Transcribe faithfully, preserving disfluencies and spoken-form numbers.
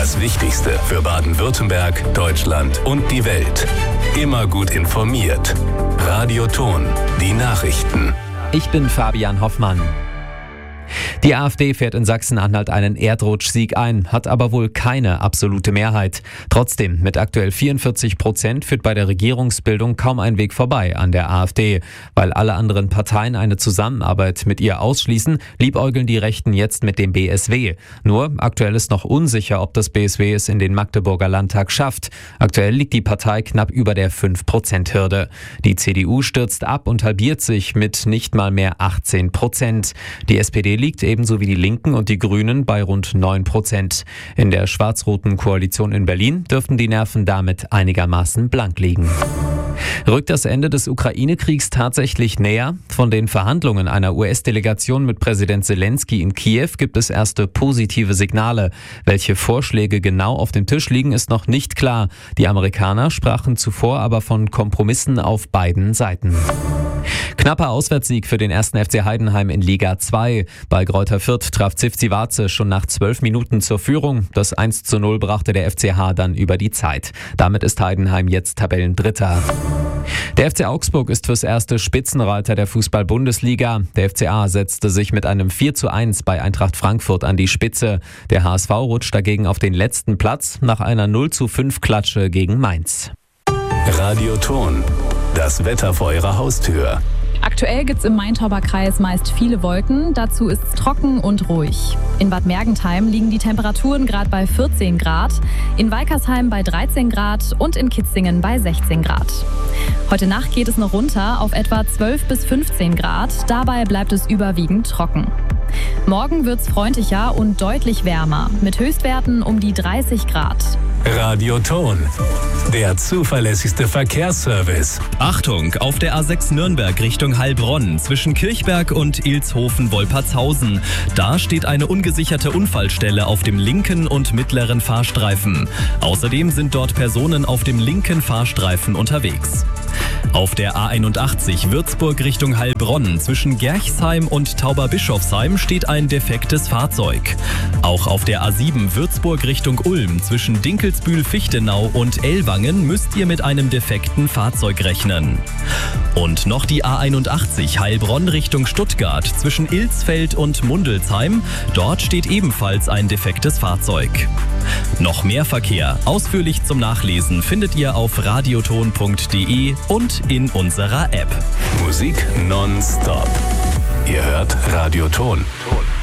Das Wichtigste für Baden-Württemberg, Deutschland und die Welt. Immer gut informiert. Radio Thon, die Nachrichten. Ich bin Fabian Hoffmann. Die AfD fährt in Sachsen-Anhalt einen Erdrutschsieg ein, hat aber wohl keine absolute Mehrheit. Trotzdem, mit aktuell vierundvierzig Prozent führt bei der Regierungsbildung kaum ein Weg vorbei an der AfD. Weil alle anderen Parteien eine Zusammenarbeit mit ihr ausschließen, liebäugeln die Rechten jetzt mit dem B S W. Nur, aktuell ist noch unsicher, ob das B S W es in den Magdeburger Landtag schafft. Aktuell liegt die Partei knapp über der fünf Prozent Hürde. Die C D U stürzt ab und halbiert sich mit nicht mal mehr achtzehn Prozent. Die S P D liegt ebenso wie die Linken und die Grünen bei rund neun Prozent. In der schwarz-roten Koalition in Berlin dürften die Nerven damit einigermaßen blank liegen. Rückt das Ende des Ukraine-Kriegs tatsächlich näher? Von den Verhandlungen einer U S-Delegation mit Präsident Zelensky in Kiew gibt es erste positive Signale. Welche Vorschläge genau auf dem Tisch liegen, ist noch nicht klar. Die Amerikaner sprachen zuvor aber von Kompromissen auf beiden Seiten. Knapper Auswärtssieg für den ersten F C Heidenheim in Liga zwei. Bei Greuther Fürth traf Zivzi Vaze schon nach zwölf Minuten zur Führung. Das eins zu null brachte der F C H dann über die Zeit. Damit ist Heidenheim jetzt Tabellendritter. Der F C Augsburg ist fürs erste Spitzenreiter der Fußball-Bundesliga. Der F C A setzte sich mit einem vier zu eins bei Eintracht Frankfurt an die Spitze. Der H S V rutscht dagegen auf den letzten Platz nach einer null zu fünf Klatsche gegen Mainz. Radio Thon, das Wetter vor Ihrer Haustür. Aktuell gibt es im Main-Tauber-Kreis meist viele Wolken, dazu ist es trocken und ruhig. In Bad Mergentheim liegen die Temperaturen gerade bei vierzehn Grad, in Weikersheim bei dreizehn Grad und in Kitzingen bei sechzehn Grad. Heute Nacht geht es noch runter auf etwa zwölf bis fünfzehn Grad, dabei bleibt es überwiegend trocken. Morgen wird es freundlicher und deutlich wärmer, mit Höchstwerten um die dreißig Grad. Radio Thon, der zuverlässigste Verkehrsservice. Achtung, auf der A sechs Nürnberg Richtung Heilbronn zwischen Kirchberg und Ilshofen-Wolpertshausen. Da steht eine ungesicherte Unfallstelle auf dem linken und mittleren Fahrstreifen. Außerdem sind dort Personen auf dem linken Fahrstreifen unterwegs. Auf der A einundachtzig Würzburg Richtung Heilbronn zwischen Gerchsheim und Tauberbischofsheim steht ein defektes Fahrzeug. Auch auf der A sieben Würzburg Richtung Ulm zwischen Dinkelsbühl-Fichtenau und Ellwangen müsst ihr mit einem defekten Fahrzeug rechnen. Und noch die A einundachtzig Heilbronn Richtung Stuttgart zwischen Ilsfeld und Mundelsheim. Dort steht ebenfalls ein defektes Fahrzeug. Noch mehr Verkehr, ausführlich zum Nachlesen, findet ihr auf radioton punkt de und in unserer App. Musik nonstop. Ihr hört Radio Thon.